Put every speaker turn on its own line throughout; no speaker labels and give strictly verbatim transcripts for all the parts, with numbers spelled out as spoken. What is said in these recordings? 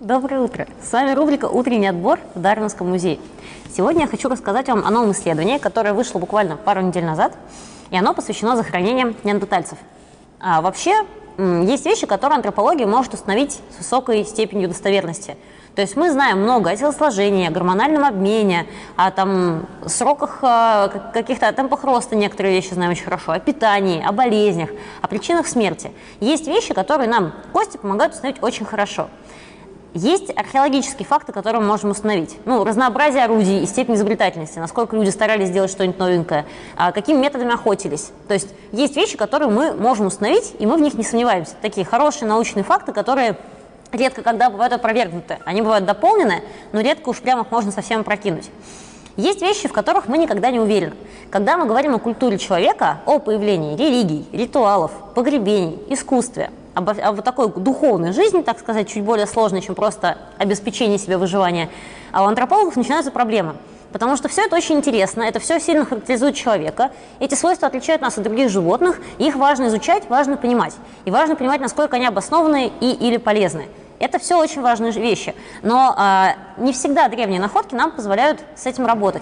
Доброе утро! С вами рубрика «Утренний отбор» в Дарвинском музее. Сегодня я хочу рассказать вам о новом исследовании, которое вышло буквально пару недель назад, и оно посвящено захоронениям неандертальцев. А вообще, есть вещи, которые антропология может установить с высокой степенью достоверности. То есть мы знаем много о телосложении, о гормональном обмене, о там, сроках, каких-то о темпах роста, некоторые вещи знаем очень хорошо, о питании, о болезнях, о причинах смерти. Есть вещи, которые нам кости помогают установить очень хорошо. Есть археологические факты, которые мы можем установить. Ну, разнообразие орудий и степень изобретательности, насколько люди старались сделать что-нибудь новенькое, какими методами охотились. То есть есть вещи, которые мы можем установить, и мы в них не сомневаемся. Такие хорошие научные факты, которые редко когда бывают опровергнуты. Они бывают дополнены, но редко уж прямо их можно совсем опрокинуть. Есть вещи, в которых мы никогда не уверены. Когда мы говорим о культуре человека, о появлении религий, ритуалов, погребений, искусстве, об, об такой духовной жизни, так сказать, чуть более сложной, чем просто обеспечение себе выживания, а у антропологов начинаются проблемы. Потому что все это очень интересно, это все сильно характеризует человека, эти свойства отличают нас от других животных, и их важно изучать, важно понимать. И важно понимать, насколько они обоснованы и или полезны. Это все очень важные вещи, но а, не всегда древние находки нам позволяют с этим работать.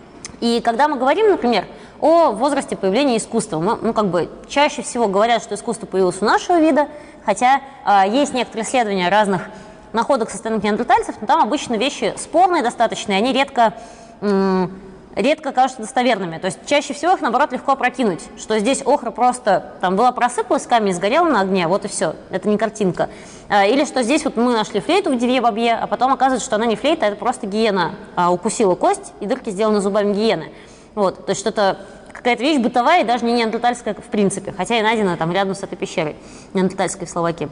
И когда мы говорим, например, о возрасте появления искусства, мы, ну, как бы, чаще всего говорят, что искусство появилось у нашего вида, хотя а, есть некоторые исследования разных находок со стороны неандертальцев, но там обычно вещи спорные достаточно, и они редко, м редко кажутся достоверными. То есть чаще всего их, наоборот, легко опрокинуть, что здесь охра просто там была просыпалась, камень сгорел на огне, вот и все, это не картинка. А, или что здесь вот мы нашли флейту в девье-бобье, а потом оказывается, что она не флейта, а это просто гиена а, укусила кость, и дырки сделаны зубами гиены. Вот, то есть что-то, какая-то вещь бытовая и даже не неандертальская в принципе, хотя и найдена там рядом с этой пещерой неандертальской в Словакии.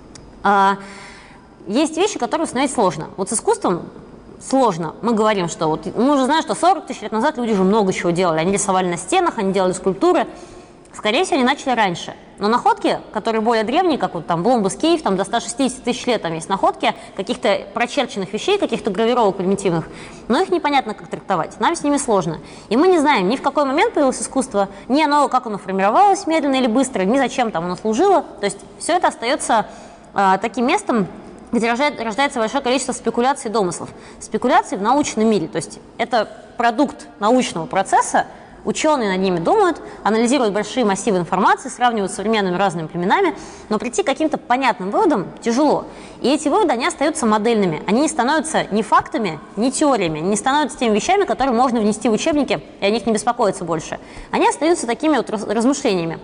А, есть вещи, которые установить сложно. Вот с искусством сложно. Мы говорим, что вот мы уже знаем, что сорок тысяч лет назад люди уже много чего делали. Они рисовали на стенах, они делали скульптуры. Скорее всего, они начали раньше. Но находки, которые более древние, как вот там Бломбус Кейв, там до ста шестидесяти тысяч лет там есть находки каких-то прочерченных вещей, каких-то гравировок примитивных, но их непонятно, как трактовать. Нам с ними сложно. И мы не знаем ни в какой момент появилось искусство, ни оно, как оно формировалось медленно или быстро, ни зачем там оно служило. То есть все это остается э, таким местом, где рождает, рождается большое количество спекуляций и домыслов. Спекуляции в научном мире, то есть это продукт научного процесса, ученые над ними думают, анализируют большие массивы информации, сравнивают с современными разными племенами, но прийти к каким-то понятным выводам тяжело. И эти выводы, они остаются модельными, они не становятся ни фактами, ни теориями, не становятся теми вещами, которые можно внести в учебники, и о них не беспокоиться больше. Они остаются такими вот размышлениями.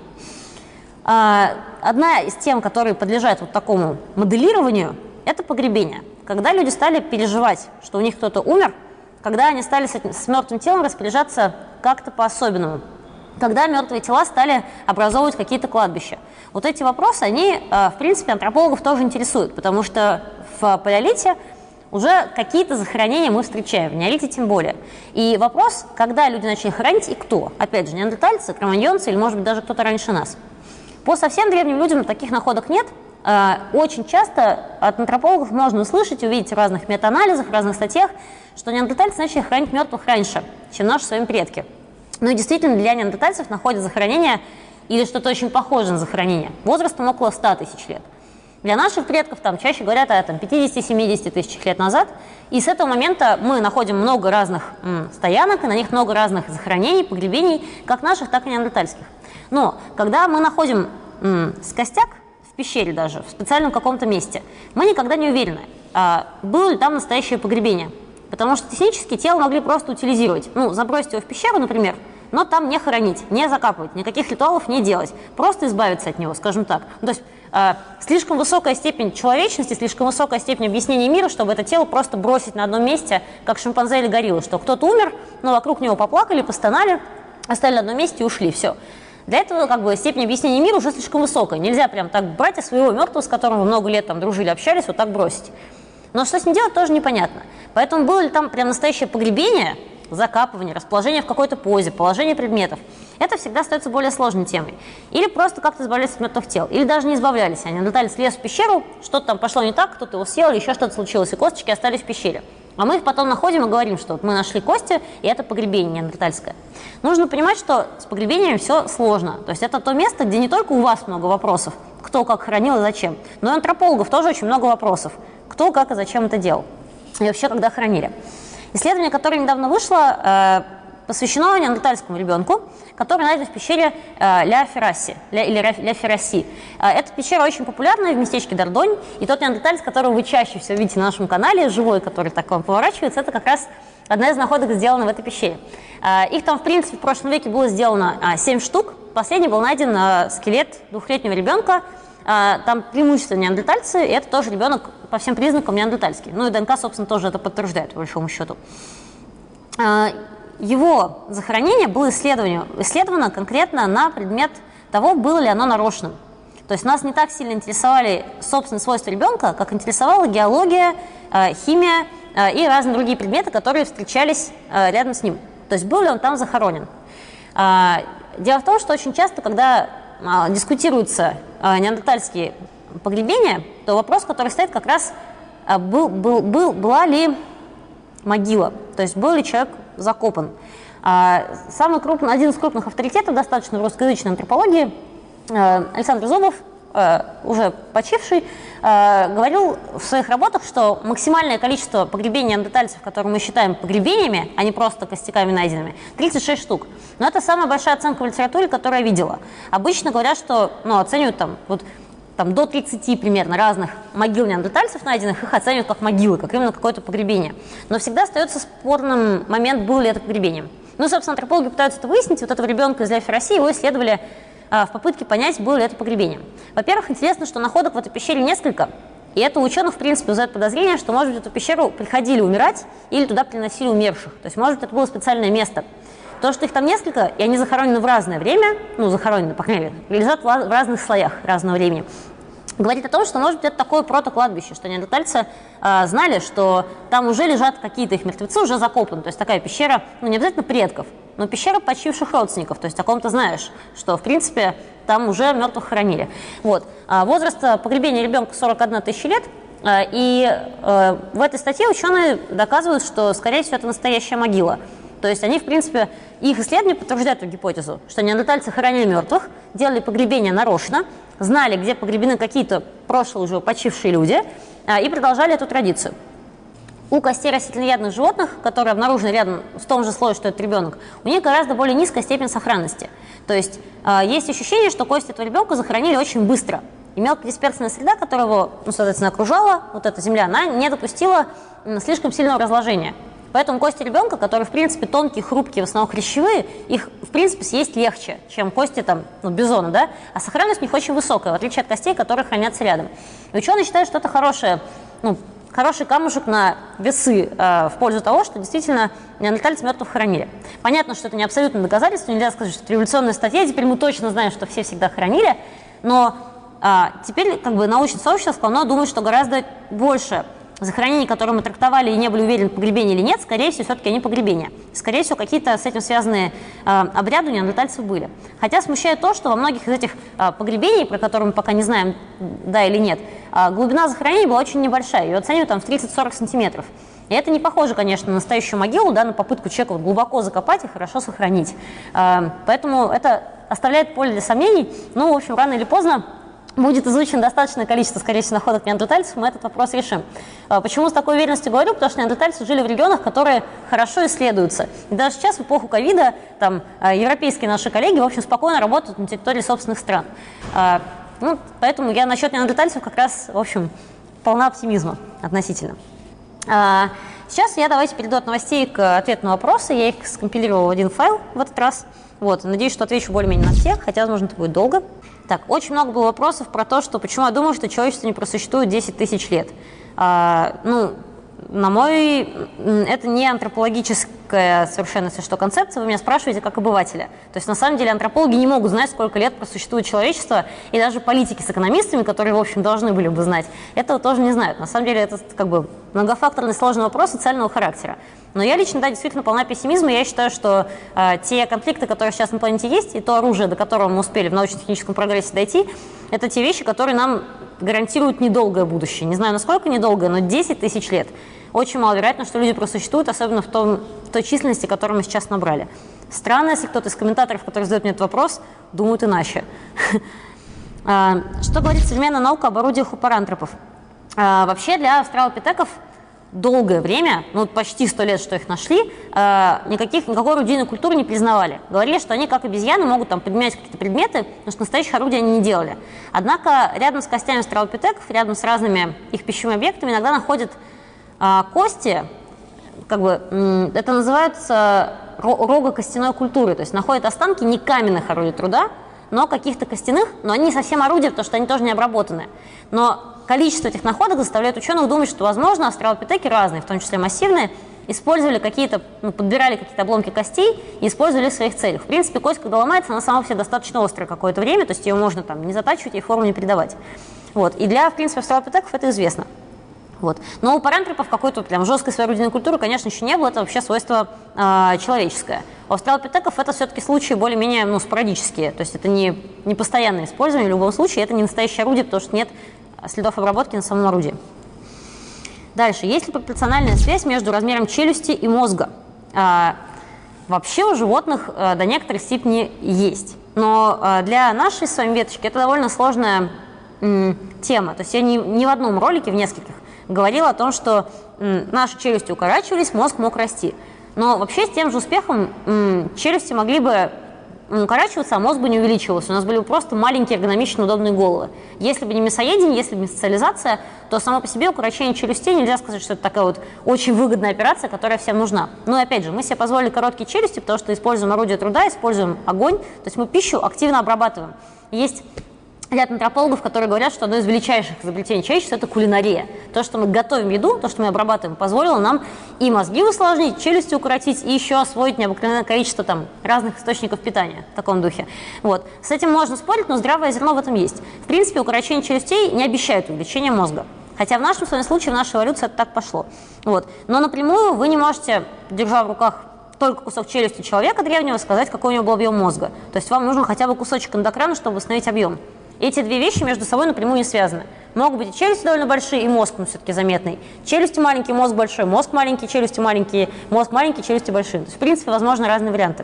Одна из тем, которые подлежат вот такому моделированию, это погребение. Когда люди стали переживать, что у них кто-то умер, когда они стали с, этим, с мертвым телом распоряжаться как-то по-особенному, когда мертвые тела стали образовывать какие-то кладбища. Вот эти вопросы, они, в принципе, антропологов тоже интересуют, потому что в палеолите уже какие-то захоронения мы встречаем, в неолите тем более. И вопрос, когда люди начали хоронить и кто? Опять же, неандертальцы, кроманьонцы или, может быть, даже кто-то раньше нас. По совсем древним людям таких находок нет. Очень часто от антропологов можно услышать и увидеть в разных метаанализах, в разных статьях, что неандертальцы начали хоронить мертвых раньше, чем наши с вами предки. Ну и действительно, для неандертальцев находят захоронение или что-то очень похожее на захоронение возрастом около ста тысяч лет. Для наших предков там чаще говорят о пятидесяти-семидесяти тысячах лет назад, и с этого момента мы находим много разных м, стоянок, и на них много разных захоронений, погребений, как наших, так и неандертальских. Но когда мы находим м, костяк, в пещере даже, в специальном каком-то месте, мы никогда не уверены, а, было ли там настоящее погребение. Потому что технически тело могли просто утилизировать. Ну, забросить его в пещеру, например, но там не хоронить, не закапывать, никаких ритуалов не делать, просто избавиться от него, скажем так. Ну, то есть а, слишком высокая степень человечности, слишком высокая степень объяснения мира, чтобы это тело просто бросить на одном месте, как шимпанзе или горилла, что кто-то умер, но вокруг него поплакали, постонали, оставили на одном месте и ушли, все. Для этого как бы степень объяснения мира уже слишком высокая. Нельзя прям так брать и своего мертвого, с которым вы много лет там дружили, общались, вот так бросить. Но что с ним делать, тоже непонятно. Поэтому было ли там прям настоящее погребение, закапывание, расположение в какой-то позе, положение предметов, это всегда остается более сложной темой. Или просто как-то избавлялись от мертвых тел, или даже не избавлялись. Они налетали, лез в пещеру, что-то там пошло не так, кто-то его съел, или еще что-то случилось, и косточки остались в пещере. А мы их потом находим и говорим, что вот мы нашли кости, и это погребение неандертальское. Нужно понимать, что с погребением все сложно. То есть это то место, где не только у вас много вопросов, кто как хоронил и зачем, но и у антропологов тоже очень много вопросов. кто, как и зачем это делал, и вообще когда хоронили. Исследование, которое недавно вышло, посвящено неандертальскому ребенку, который найден в пещере Ля Ферраси, Ля, или Ля Ферраси. Эта пещера очень популярная в местечке Дордонь, и тот неандерталец, которого вы чаще всего видите на нашем канале, живой, который так к вам поворачивается, это как раз одна из находок, сделана в этой пещере. Их там, в принципе, в прошлом веке было сделано семь штук. Последний был найден скелет двухлетнего ребенка. Там преимущественно неандертальцы, и это тоже ребенок по всем признакам неандертальский. Ну и ДНК, собственно, тоже это подтверждает, по большому счету. Его захоронение было исследовано, исследовано конкретно на предмет того, было ли оно нарочным. То есть нас не так сильно интересовали собственные свойства ребенка, как интересовала геология, химия и разные другие предметы, которые встречались рядом с ним. То есть был ли он там захоронен. Дело в том, что очень часто, когда дискутируются неандертальские погребения, то вопрос, который стоит, как раз был, был, был, была ли могила, то есть был ли человек закопан. Самый крупный, один из крупных авторитетов достаточно в русскоязычной антропологии, Александр Зубов, уже почивший, говорил в своих работах, что максимальное количество погребений неандертальцев, которые мы считаем погребениями, а не просто костяками найденными, тридцать шесть штук. Но это самая большая оценка в литературе, которую я видела. Обычно говорят, что ну, оценивают там, вот, там, до тридцати примерно разных могил неандертальцев найденных, их оценивают как могилы, как именно какое-то погребение. Но всегда остается спорным момент, было ли это погребением. Ну, собственно, антропологи пытаются это выяснить. Вот этого ребенка из Ля Ферраси, его исследовали в попытке понять, было ли это погребение. Во-первых, интересно, что находок в этой пещере несколько, и это у ученых, в принципе, вызывает подозрение, что, может быть, в эту пещеру приходили умирать или туда приносили умерших. То есть, может быть, это было специальное место. То, что их там несколько, и они захоронены в разное время, ну, захоронены, по крайней мере, лежат в разных слоях разного времени, говорит о том, что, может быть, это такое протокладбище, что неандертальцы э, знали, что там уже лежат какие-то их мертвецы, уже закопаны. То есть такая пещера, ну, не обязательно предков, но пещера почивших родственников. То есть о ком-то знаешь, что, в принципе, там уже мертвых хоронили. Вот. А возраст погребения ребенка сорок одна тысяча лет. Э, и э, в этой статье ученые доказывают, что, скорее всего, это настоящая могила. То есть они, в принципе, их исследования подтверждают эту гипотезу, что неандертальцы хоронили мертвых, делали погребения нарочно, знали, где погребены какие-то прошлые уже почившие люди, и продолжали эту традицию. У костей растительноядных животных, которые обнаружены рядом в том же слое, что этот ребенок, у них гораздо более низкая степень сохранности. То есть есть ощущение, что кости этого ребенка захоронили очень быстро. И мелкодисперсная среда, которая его, ну, соответственно, окружала, вот эта земля, она не допустила слишком сильного разложения. Поэтому кости ребенка, которые, в принципе, тонкие, хрупкие, в основном хрящевые, их, в принципе, съесть легче, чем кости там, ну, бизона, да? А сохранность у них очень высокая, в отличие от костей, которые хранятся рядом. И ученые считают, что это хорошее, ну, хороший камушек на весы э, в пользу того, что действительно неандертальцы мертвых хоронили. Понятно, что это не абсолютное доказательство, нельзя сказать, что это революционная статья, теперь мы точно знаем, что все всегда хоронили, но э, теперь как бы научное сообщество склонно думать, что гораздо больше захоронений, которые мы трактовали и не были уверены, погребения или нет, скорее всего, все-таки они погребения. Скорее всего, какие-то с этим связанные э, обряды у неандертальцев были. Хотя смущает то, что во многих из этих э, погребений, про которые мы пока не знаем, да или нет, э, глубина захоронений была очень небольшая, ее оценивают там в тридцать-сорок сантиметров. И это не похоже, конечно, на настоящую могилу, да, на попытку человека вот глубоко закопать и хорошо сохранить. Э, поэтому это оставляет поле для сомнений. Ну, в общем, рано или поздно будет изучено достаточное количество, скорее всего, находок неандертальцев, мы этот вопрос решим. Почему с такой уверенностью говорю? Потому что неандертальцы жили в регионах, которые хорошо исследуются. И даже сейчас, в эпоху ковида, там, европейские наши коллеги, в общем, спокойно работают на территории собственных стран. Ну, поэтому я насчет неандертальцев как раз, в общем, полна оптимизма относительно. Сейчас я давайте перейду от новостей к ответу на вопросы. Я их скомпилировала в один файл в этот раз. Вот, надеюсь, что отвечу более-менее на всех, хотя, возможно, это будет долго. Так, очень много было вопросов про то, что почему я думаю, что человечество не просуществует десять тысяч лет. А, ну, на мой... Это не антропологическая совершенно, если что, концепция. Вы меня спрашиваете как обывателя. То есть, на самом деле, антропологи не могут знать, сколько лет просуществует человечество, и даже политики с экономистами, которые, в общем, должны были бы знать, этого тоже не знают. На самом деле, это как бы многофакторный сложный вопрос социального характера. Но я лично, да, действительно полна пессимизма. Я считаю, что э, те конфликты, которые сейчас на планете есть, и то оружие, до которого мы успели в научно-техническом прогрессе дойти, это те вещи, которые нам гарантируют недолгое будущее. Не знаю, насколько недолгое, но десять тысяч лет. Очень маловероятно, что люди просуществуют, особенно в, том, в той численности, которую мы сейчас набрали. Странно, если кто-то из комментаторов, который задает мне этот вопрос, думает иначе. Что говорит современная наука об орудиях у парантропов? А, вообще для австралопитеков долгое время, ну почти сто лет, что их нашли, а, никаких, никакой орудийной культуры не признавали. Говорили, что они, как обезьяны, могут там поднимать какие-то предметы, но что настоящих орудий они не делали. Однако рядом с костями австралопитеков, рядом с разными их пищевыми объектами иногда находят а, кости, как бы, это называется рогокостяной культурой, то есть находят останки не каменных орудий труда, но каких-то костяных, но они не совсем орудия, потому что они тоже не обработаны. Но количество этих находок заставляет ученых думать, что, возможно, австралопитеки разные, в том числе массивные, использовали какие-то, ну, подбирали какие-то обломки костей и использовали их в своих целях. В принципе, кость, когда ломается, она сама по себе достаточно острая какое-то время, то есть ее можно там не затачивать и форму не передавать. Вот. И для, в принципе, австралопитеков это известно. Вот. Но у парантропов какой-то прям жесткой своей орудийной культуры, конечно, еще не было, это вообще свойство э, человеческое. У австралопитеков это все-таки случаи более-менее, ну, спорадические, то есть это не, не постоянное использование, в любом случае это не настоящее орудие, потому что нет следов обработки на самом орудии. Дальше. Есть ли пропорциональная связь между размером челюсти и мозга? А, вообще у животных а, до некоторой степени есть. Но а, для нашей с вами веточки это довольно сложная м, тема. То есть я ни, ни в одном ролике, в нескольких, говорила о том, что м, наши челюсти укорачивались, мозг мог расти. Но вообще с тем же успехом м, челюсти могли бы укорачиваться, а мозг бы не увеличивался. У нас были бы просто маленькие, эргономичные, удобные головы. Если бы не мясоедение, если бы не социализация, то само по себе укорочение челюстей нельзя сказать, что это такая вот очень выгодная операция, которая всем нужна. Но и опять же, мы себе позволили короткие челюсти, потому что используем орудие труда, используем огонь, то есть мы пищу активно обрабатываем. Есть ряд антропологов, которые говорят, что одно из величайших изобретений человечества – это кулинария. То, что мы готовим еду, то, что мы обрабатываем, позволило нам и мозги усложнить, челюсти укоротить, и еще освоить необыкновенное количество там, разных источников питания в таком духе. Вот. С этим можно спорить, но здравое зерно в этом есть. В принципе, укорочение челюстей не обещает увеличения мозга. Хотя в нашем с вами случае, в нашей эволюции это так пошло. Вот. Но напрямую вы не можете, держа в руках только кусок челюсти человека древнего, сказать, какой у него был объем мозга. То есть вам нужен хотя бы кусочек эндокрана, чтобы восстановить объем. Эти две вещи между собой напрямую не связаны. Могут быть и челюсти довольно большие, и мозг, но все-таки заметный. Челюсти маленькие, мозг большой, мозг маленький, челюсти маленькие, мозг маленький, челюсти большие. То есть, в принципе, возможны разные варианты.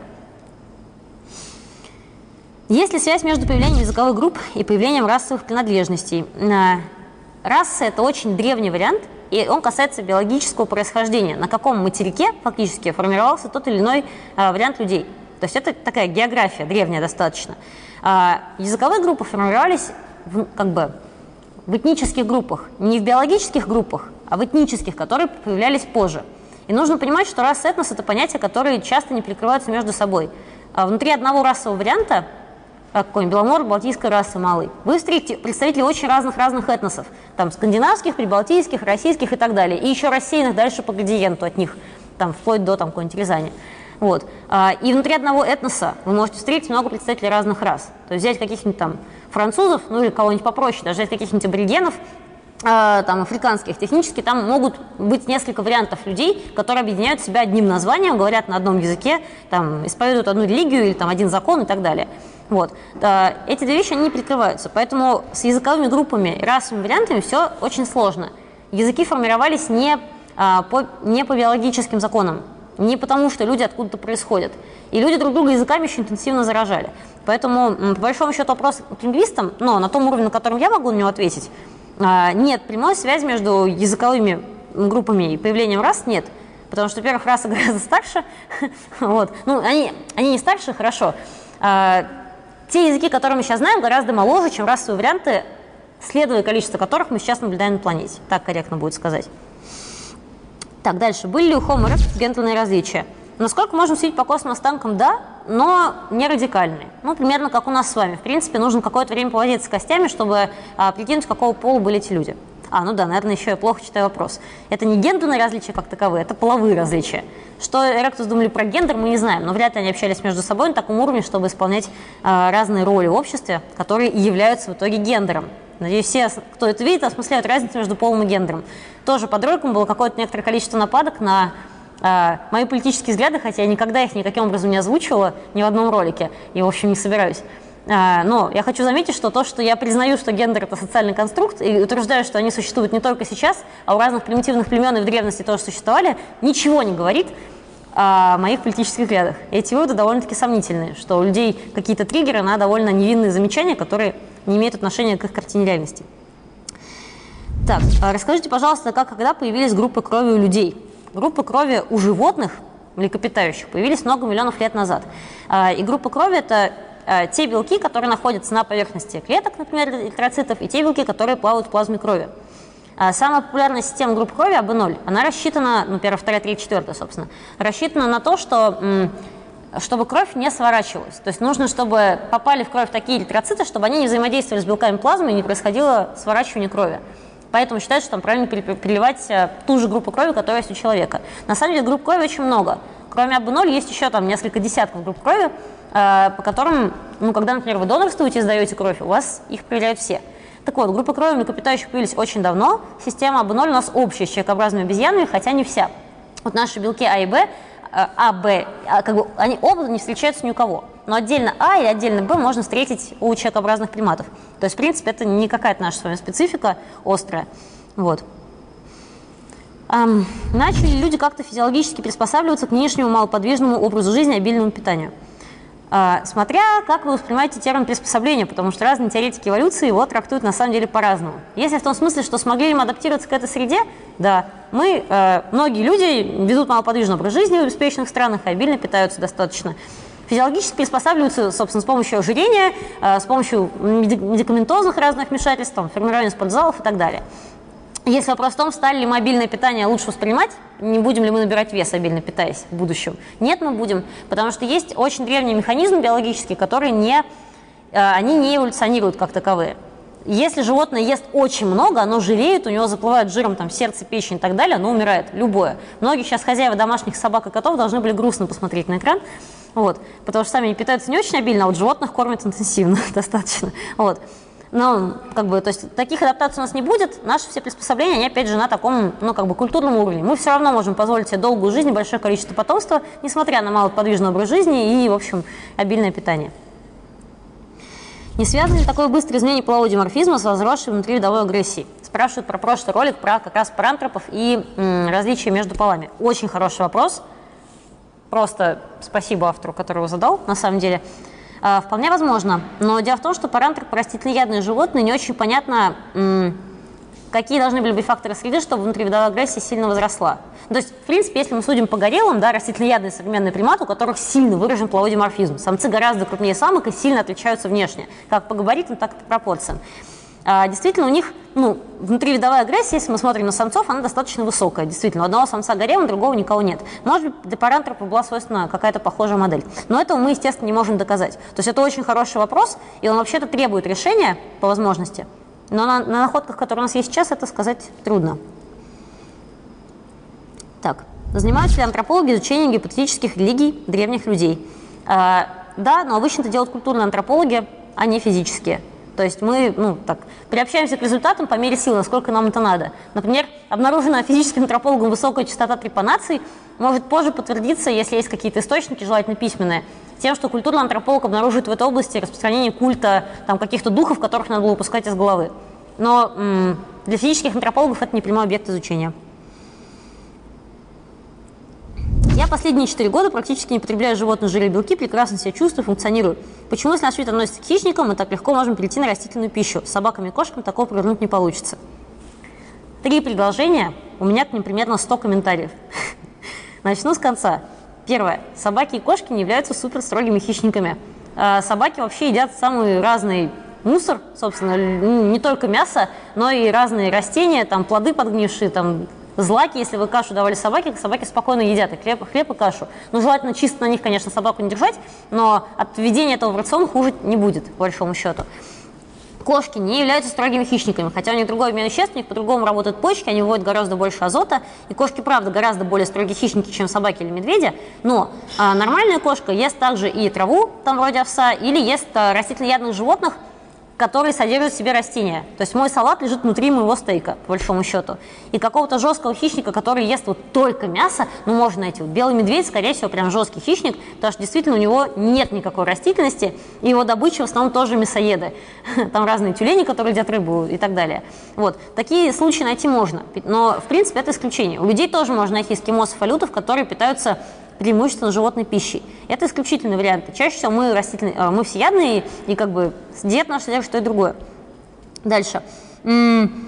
Есть ли связь между появлением языковых групп и появлением расовых принадлежностей? Раса – это очень древний вариант, и он касается биологического происхождения. На каком материке фактически формировался тот или иной вариант людей. То есть это такая география древняя достаточно. А языковые группы формировались в, как бы, в этнических группах, не в биологических группах, а в этнических, которые появлялись позже. И нужно понимать, что раса, этнос – это понятия, которые часто не перекрываются между собой. А внутри одного расового варианта, какой-нибудь беломор, балтийской расы малый, вы встретите представителей очень разных-разных этносов, там скандинавских, прибалтийских, российских и так далее, и еще рассеянных дальше по градиенту от них, там, вплоть до там, какой-нибудь Рязани. Вот. И внутри одного этноса вы можете встретить много представителей разных рас. То есть взять каких-нибудь там французов, ну или кого-нибудь попроще, даже взять каких-нибудь аборигенов, э, там, африканских, технически там могут быть несколько вариантов людей, которые объединяют себя одним названием, говорят на одном языке, там, исповедуют одну религию или там, один закон и так далее. Вот. Эти две вещи они не перекрываются, поэтому с языковыми группами и расовыми вариантами все очень сложно. Языки формировались не по, не по биологическим законам, не потому, что люди откуда-то происходят. И люди друг друга языками еще интенсивно заражали. Поэтому, по большому счету, вопрос к лингвистам, но на том уровне, на котором я могу на него ответить, нет прямой связи между языковыми группами и появлением рас, нет. Потому что, во-первых, расы гораздо старше. Вот. Ну, они, они не старше, хорошо. Те языки, которые мы сейчас знаем, гораздо моложе, чем расовые варианты, следовое количество которых мы сейчас наблюдаем на планете. Так корректно будет сказать. Так, дальше. Были ли у Homo erectus гендерные различия? Насколько можем судить по костным останкам, да, но не радикальные. Ну, примерно как у нас с вами. В принципе, нужно какое-то время повозиться с костями, чтобы а, прикинуть, какого пола были эти люди. А, ну да, наверное, еще я плохо читаю вопрос. Это не гендерные различия как таковые, это половые различия. Что Эректус думали про гендер, мы не знаем, но вряд ли они общались между собой на таком уровне, чтобы исполнять а, разные роли в обществе, которые и являются в итоге гендером. Надеюсь, все, кто это видит, осмысляют разницу между полом и гендером. Тоже под роликом было какое-то некоторое количество нападок на э, мои политические взгляды, хотя я никогда их никаким образом не озвучивала ни в одном ролике, и, в общем, не собираюсь. Э, но я хочу заметить, что то, что я признаю, что гендер – это социальный конструкт, и утверждаю, что они существуют не только сейчас, а у разных примитивных племен и в древности тоже существовали, ничего не говорит о моих политических взглядах. И эти выводы довольно-таки сомнительные, что у людей какие-то триггеры на довольно невинные замечания, которые не имеют отношения к их картине реальности. Так, расскажите, пожалуйста, как когда появились группы крови у людей? Группы крови у животных, млекопитающих, появились много миллионов лет назад. И группы крови – это те белки, которые находятся на поверхности клеток, например, эритроцитов, и те белки, которые плавают в плазме крови. Самая популярная система групп крови А Б ноль, она рассчитана, ну, первая, вторая, третья, четвертая, собственно, рассчитана на то, что чтобы кровь не сворачивалась. То есть нужно, чтобы попали в кровь такие эритроциты, чтобы они не взаимодействовали с белками плазмы и не происходило сворачивание крови. Поэтому считают, что там правильно переливать ту же группу крови, которая есть у человека. На самом деле групп крови очень много. Кроме А Б ноль есть еще там несколько десятков групп крови, по которым, ну, когда, например, вы донорствуете и сдаете кровь, у вас их проверяют все. Так вот, группы крови млекопитающих появились очень давно. Система А Б ноль у нас общая с человекообразными обезьянами, хотя не вся. Вот наши белки А и Б, А, Б, как бы, они оба не встречаются ни у кого. Но отдельно А и отдельно Б можно встретить у человекообразных приматов. То есть, в принципе, это не какая-то наша с вами специфика острая. Вот. Эм, начали люди как-то физиологически приспосабливаться к нынешнему малоподвижному образу жизни и обильному питанию. Э, смотря как вы воспринимаете термин приспособление, потому что разные теоретики эволюции его трактуют на самом деле по-разному. Если в том смысле, что смогли ли мы адаптироваться к этой среде, да. Мы, э, многие люди ведут малоподвижный образ жизни в обеспеченных странах и обильно питаются достаточно. Физиологически приспосабливаются, собственно, с помощью ожирения, э, с помощью медикаментозных разных вмешательств, там, формирования спортзалов и так далее. Если вопрос в том, стали ли мы обильное питание лучше воспринимать, не будем ли мы набирать вес, обильно питаясь в будущем, нет, мы будем, потому что есть очень древние механизмы биологические, которые не, э, они не эволюционируют как таковые. Если животное ест очень много, оно жиреет, у него заплывает жиром там, сердце, печень и так далее, оно умирает, любое. Многие сейчас хозяева домашних собак и котов должны были грустно посмотреть на экран, вот, потому что сами они питаются не очень обильно, а вот животных кормят интенсивно достаточно. Вот. Но, как бы, то есть, таких адаптаций у нас не будет, наши все приспособления, они, опять же, на таком, ну, как бы, культурном уровне. Мы все равно можем позволить себе долгую жизнь, большое количество потомства, несмотря на малоподвижный образ жизни и, в общем, обильное питание. Не связано ли такое быстрое изменение полового диморфизма с возросшей внутривидовой агрессией? Спрашивают про прошлый ролик, про как раз парантропов и м, различия между полами. Очень хороший вопрос. Просто спасибо автору, который его задал, на самом деле. А, вполне возможно. Но дело в том, что парантропы растительноядные животные, не очень понятно, м, какие должны были быть факторы среды, чтобы внутривидовая агрессия сильно возросла. То есть, в принципе, если мы судим по гориллам, да, растительноядные современные приматы, у которых сильно выражен половой диморфизм. Самцы гораздо крупнее самок и сильно отличаются внешне, как по габаритам, так и по пропорциям. А, действительно, у них, ну, внутривидовая агрессия, если мы смотрим на самцов, она достаточно высокая. Действительно, у одного самца горелла, у другого никого нет. Может быть, для парантропа была свойственна какая-то похожая модель. Но этого мы, естественно, не можем доказать. То есть это очень хороший вопрос, и он вообще-то требует решения по возможности. Но на, на находках, которые у нас есть сейчас, это сказать трудно. Так, занимаются ли антропологи изучением гипотетических религий древних людей? А, да, но обычно это делают культурные антропологи, а не физические. То есть мы, ну, так, приобщаемся к результатам по мере сил, насколько нам это надо. Например, обнаруженная физическим антропологом высокая частота трепанаций может позже подтвердиться, если есть какие-то источники, желательно письменные, тем, что культурный антрополог обнаруживает в этой области распространение культа там, каких-то духов, которых надо было выпускать из головы. Но м- для физических антропологов это не прямой объект изучения. Я последние четыре года практически не потребляю животные жиры и белки, прекрасно себя чувствую, функционирую. Почему, если наш вид относится к хищникам, мы так легко можем перейти на растительную пищу? С собаками и кошками такого провернуть не получится. Три предложения, у меня к ним примерно сто комментариев. Начну с конца. Первое. Собаки и кошки не являются супер строгими хищниками. Собаки вообще едят самый разный мусор, собственно, не только мясо, но и разные растения, там плоды подгнившие, там злаки, если вы кашу давали собаке, собаки спокойно едят и хлеб, хлеб и кашу. Ну, желательно чисто на них, конечно, собаку не держать, но от введения этого в рацион хуже не будет, по большому счету. Кошки не являются строгими хищниками, хотя у них другой обмен веществ, у них по-другому работают почки, они выводят гораздо больше азота, и кошки, правда, гораздо более строгие хищники, чем собаки или медведи, но а, нормальная кошка ест также и траву, там вроде овса, или ест а, растительноядных животных, которые содержат в себе растения. То есть мой салат лежит внутри моего стейка, по большому счету. И какого-то жесткого хищника, который ест вот только мясо, ну, можно найти. Вот белый медведь, скорее всего, прям жесткий хищник, потому что действительно у него нет никакой растительности, и его добыча в основном тоже мясоеды. Там разные тюлени, которые едят рыбу и так далее. Вот. Такие случаи найти можно, но, в принципе, это исключение. У людей тоже можно найти эскимосов и лютов, которые питаются преимущественно животной пищей. Это исключительные варианты. Чаще всего мы, растительные, мы всеядные, и как бы диета наша содержит то и другое. Дальше.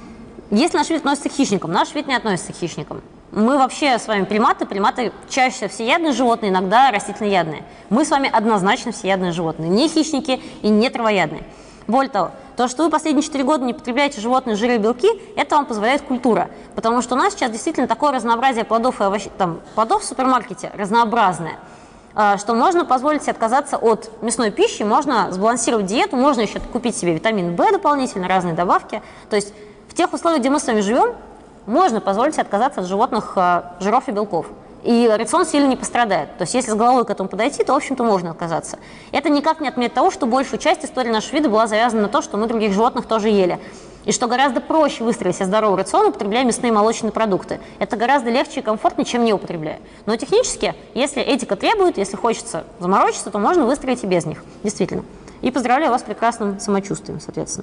Если наш вид относится к хищникам, наш вид не относится к хищникам. Мы вообще с вами приматы, приматы чаще всеядные животные, иногда растительноядные. Мы с вами однозначно всеядные животные, не хищники и не травоядные. Более того, то, что вы последние четыре года не потребляете животные жиры и белки, это вам позволяет культура. Потому что у нас сейчас действительно такое разнообразие плодов и овощей, там, плодов в супермаркете разнообразное, что можно позволить себе отказаться от мясной пищи, можно сбалансировать диету, можно еще купить себе витамин В дополнительно, разные добавки. То есть в тех условиях, где мы с вами живем, можно позволить себе отказаться от животных жиров и белков. И рацион сильно не пострадает. То есть если с головой к этому подойти, то, в общем-то, можно отказаться. Это никак не отменяет того, что большая часть истории нашего вида была завязана на то, что мы других животных тоже ели. И что гораздо проще выстроить себе здоровый рацион, употребляя мясные и молочные продукты. Это гораздо легче и комфортнее, чем не употребляя. Но технически, если этика требует, если хочется заморочиться, то можно выстроить и без них. Действительно. И поздравляю вас с прекрасным самочувствием, соответственно.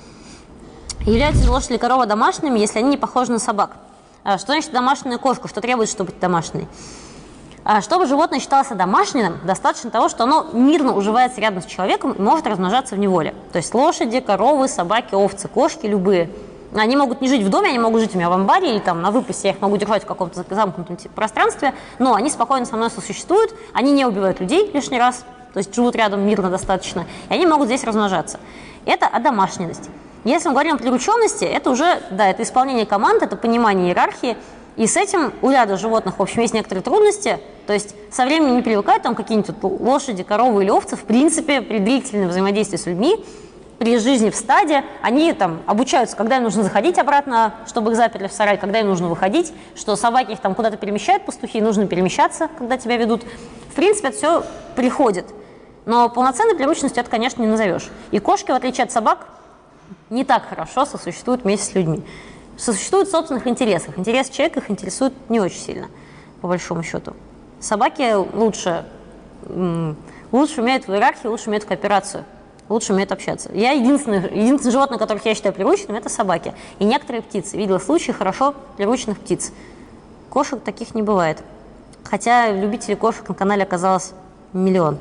Являются ли лошадь или корова домашними, если они не похожи на собак? Что значит домашняя кошка? Что требует, чтобы быть домашней? Чтобы животное считалось домашним, достаточно того, что оно мирно уживается рядом с человеком и может размножаться в неволе. То есть лошади, коровы, собаки, овцы, кошки, любые. Они могут не жить в доме, они могут жить у меня в амбаре или там на выпасе, я их могу держать в каком-то замкнутом пространстве, но они спокойно со мной сосуществуют, они не убивают людей лишний раз, то есть живут рядом мирно достаточно, и они могут здесь размножаться. Это одомашненность. Если мы говорим о прирученности, это уже, да, это исполнение команд, это понимание иерархии, и с этим у ряда животных, в общем, есть некоторые трудности, то есть со временем не привыкают там какие-нибудь лошади, коровы или овцы, в принципе, при длительном взаимодействии с людьми, при жизни в стаде, они там обучаются, когда им нужно заходить обратно, чтобы их заперли в сарай, когда им нужно выходить, что собаки их там куда-то перемещают, пастухи, нужно перемещаться, когда тебя ведут. В принципе, это все приходит, но полноценной прирученностью это, конечно, не назовешь. И кошки, в отличие от собак, не так хорошо сосуществуют вместе с людьми. Сосуществуют в собственных интересах. Интерес человека их интересует не очень сильно, по большому счету. Собаки лучше, лучше умеют в иерархии, лучше умеют в кооперацию, лучше умеют общаться. Я единственное, единственное животное, которых я считаю прирученным, это собаки. И некоторые птицы. Видела случаи хорошо прирученных птиц. Кошек таких не бывает. Хотя любителей кошек на канале оказалось миллион.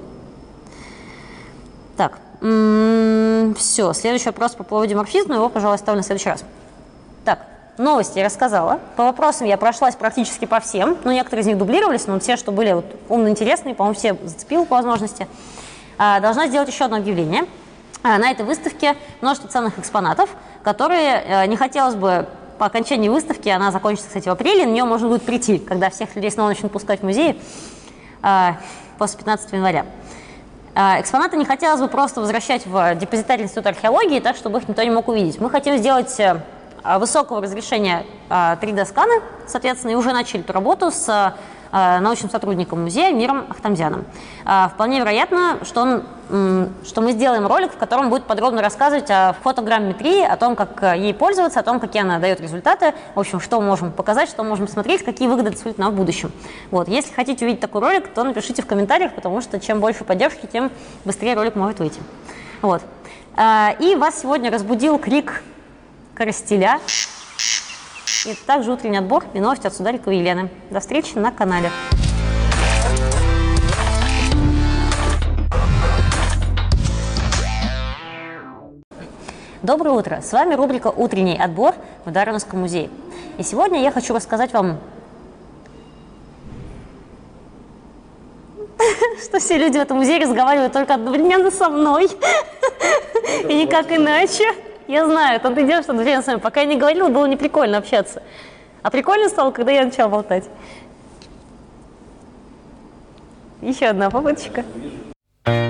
Так. Все, следующий вопрос по поводу диморфизма, его, пожалуй, оставлю на следующий раз. Так, новости я рассказала. По вопросам я прошлась практически по всем, ну, некоторые из них дублировались, но те, что были вот умно интересные, по-моему, все зацепила по возможности. А, должна сделать еще одно объявление. А, на этой выставке множество ценных экспонатов, которые а, не хотелось бы по окончании выставки, она закончится, кстати, в апреле, на нее можно будет прийти, когда всех людей снова начнут пускать в музей а, после пятнадцатого января. Экспонаты не хотелось бы просто возвращать в депозитарий Института археологии, так, чтобы их никто не мог увидеть. Мы хотим сделать высокого разрешения три дэ-сканы, соответственно, и уже начали эту работу с научным сотрудником музея Миром Ахтамзяном. Вполне вероятно, что, он, что мы сделаем ролик, в котором будет подробно рассказывать о фотограмметрии, о том, как ей пользоваться, о том, какие она дает результаты, в общем, что можем показать, что можем смотреть, какие выгоды это сулит нам в будущем. Вот. Если хотите увидеть такой ролик, то напишите в комментариях, потому что чем больше поддержки, тем быстрее ролик может выйти. Вот. И вас сегодня разбудил крик коростеля. И также утренний отбор и новости от Судариковой Елены. До встречи на канале. Доброе утро! С вами рубрика «Утренний отбор» в Дарвиновском музее. И сегодня я хочу рассказать вам, что все люди в этом музее разговаривают только одновременно со мной и никак иначе. Я знаю, там ты идешь одновременно с вами. Пока я не говорила, было не прикольно общаться. А прикольно стало, когда я начала болтать. Еще одна попыточка.